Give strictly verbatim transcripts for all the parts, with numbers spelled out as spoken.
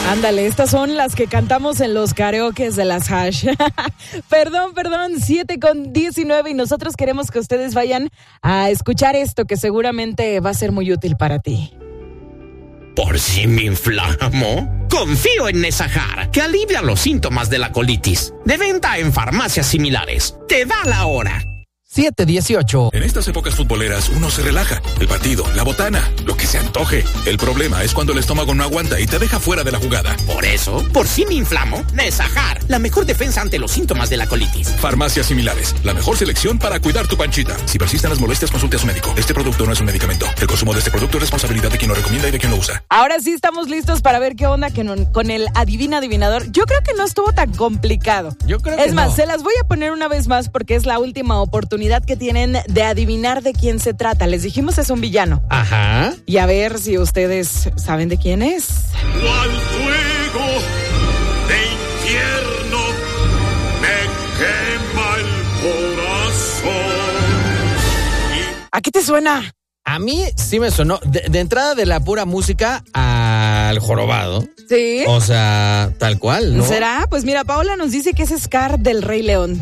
Ándale, estas son las que cantamos en los karaokes de las Hash. Perdón, perdón, siete con diecinueve y nosotros queremos que ustedes vayan a escuchar esto que seguramente va a ser muy útil para ti. ¿Por si me inflamo? Confío en Nesajar, que alivia los síntomas de la colitis. De venta en farmacias similares. Te da la hora. siete dieciocho. En estas épocas futboleras uno se relaja. El partido, la botana, lo que se antoje. El problema es cuando el estómago no aguanta y te deja fuera de la jugada. Por eso, por si me inflamo, Nesajar, la mejor defensa ante los síntomas de la colitis. Farmacias similares, la mejor selección para cuidar tu panchita. Si persisten las molestias, consulte a su médico. Este producto no es un medicamento. El consumo de este producto es responsabilidad de quien lo recomienda y de quien lo usa. Ahora sí estamos listos para ver qué onda con el adivina adivinador. Yo creo que no estuvo tan complicado. Yo creo que Es más, no. se las voy a poner una vez más porque es la última oportunidad que tienen de adivinar de quién se trata. Les dijimos es un villano. Ajá. Y a ver si ustedes saben de quién es. Cual fuego de infierno me quema el corazón. ¿A qué te suena? A mí sí me sonó, de, de entrada de la pura música al jorobado. ¿Sí? O sea, tal cual, ¿no? ¿Será? Pues mira, Paola nos dice que es Scar del Rey León.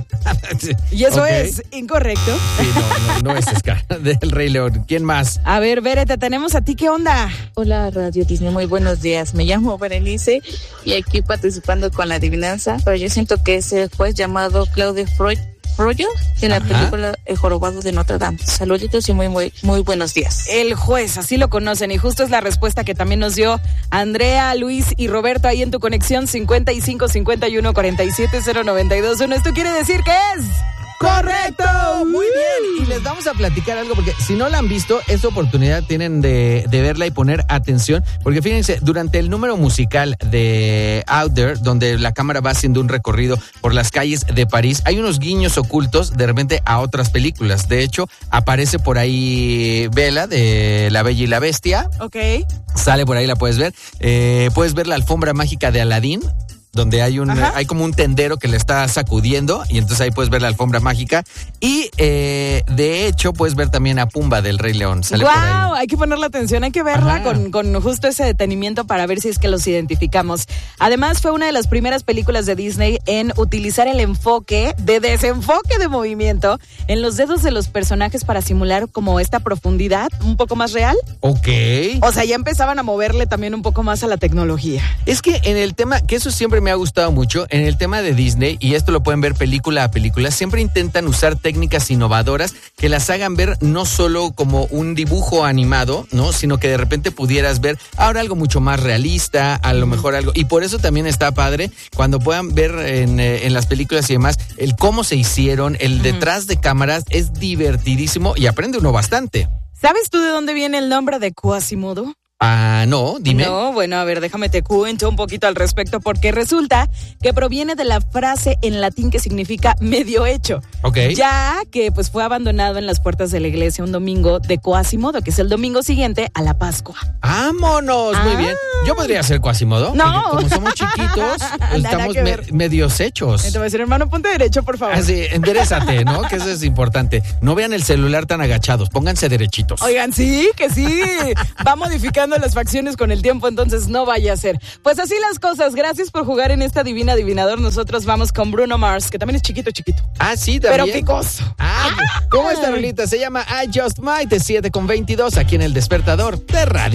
Y eso Ok. es incorrecto. Sí, no, no, no es Scar del Rey León. ¿Quién más? A ver, Bere, te tenemos a ti, ¿qué onda? Hola Radio Disney, muy buenos días. Me llamo Berenice y aquí participando con la adivinanza, pero yo siento que es el juez llamado Claude Freud. Rollo de la Ajá. película El Jorobado de Notre Dame. Saluditos y muy, muy, muy buenos días. El juez, así lo conocen. Y justo es la respuesta que también nos dio Andrea, Luis y Roberto ahí en tu conexión cincuenta y cinco, cincuenta y uno, cuarenta y siete, cero noventa y dos uno. Esto quiere decir que es... ¡Correcto! Muy bien. Y les vamos a platicar algo porque si no la han visto, esta oportunidad tienen de, de verla y poner atención. Porque fíjense, durante el número musical de Out There, donde la cámara va haciendo un recorrido por las calles de París, hay unos guiños ocultos de repente a otras películas. De hecho, aparece por ahí Bella de La Bella y la Bestia. Ok. Sale por ahí, la puedes ver. Eh, puedes ver la alfombra mágica de Aladín, donde hay un Ajá. hay como un tendero que le está sacudiendo y entonces ahí puedes ver la alfombra mágica y eh, de hecho puedes ver también a Pumba del Rey León. Sale por ¡Guau! ahí. Hay que ponerle atención, hay que verla Ajá. con, con justo ese detenimiento para ver si es que los identificamos. Además, fue una de las primeras películas de Disney en utilizar el enfoque de desenfoque de movimiento en los dedos de los personajes para simular como esta profundidad un poco más real. Ok. O sea, ya empezaban a moverle también un poco más a la tecnología. Es que en el tema, que eso siempre me ha gustado mucho, en el tema de Disney, y esto lo pueden ver película a película, siempre intentan usar técnicas innovadoras que las hagan ver no solo como un dibujo animado, ¿no? Sino que de repente pudieras ver ahora algo mucho más realista, a lo mejor algo, y por eso también está padre cuando puedan ver en, eh, en las películas y demás, el cómo se hicieron, el detrás de cámaras, es divertidísimo y aprende uno bastante. ¿Sabes tú de dónde viene el nombre de Quasimodo? Ah, no, dime. No, bueno, a ver, déjame te cuento un poquito al respecto, porque resulta que proviene de la frase en latín que significa medio hecho. Ok. Ya que pues fue abandonado en las puertas de la iglesia un domingo de Quasimodo, que es el domingo siguiente a la Pascua. ¡Vámonos! Muy Ah. bien. Yo podría ser Quasimodo. No. Porque como somos chiquitos, Nada estamos que me- ver. medios hechos. Entonces, voy a decir, hermano, ponte derecho, por favor. Así, enderezate, ¿no? Que eso es importante. No vean el celular tan agachados, pónganse derechitos. Oigan, sí, que sí. Va modificando las facciones con el tiempo, entonces no vaya a ser. Pues así las cosas. Gracias por jugar en esta Divina Adivinador. Nosotros vamos con Bruno Mars, que también es chiquito, chiquito. Ah, sí, también. Pero picoso. Ah, ¿cómo está, Rolita? Se llama I Just Might, de siete con veintidós, aquí en El Despertador de Radio.